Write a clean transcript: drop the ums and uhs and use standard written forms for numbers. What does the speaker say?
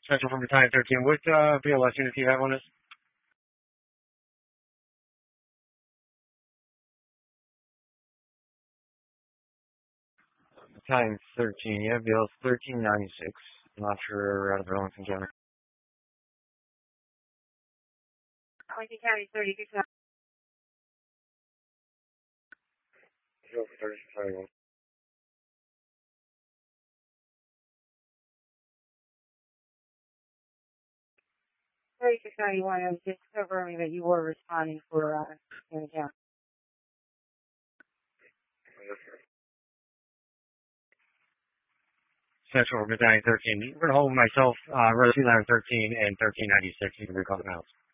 Central from Battalion 13. What BLS unit do you have on this? Battalion 13, yeah, BLS 1396. Not sure out of Burlington County. Lincoln County 36. 3691. 3691, I was just confirming that you were responding for Lincoln County. Central from Battalion 13. We're going to hold myself, Row 213 and 1396. You can recall the house.